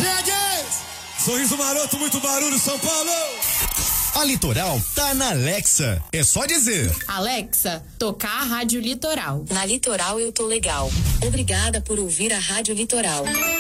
Sorriso maroto, muito barulho, São Paulo! A Litoral tá na Alexa. É só dizer: Alexa, tocar a Rádio Litoral. Na Litoral eu tô legal. Obrigada por ouvir a Rádio Litoral.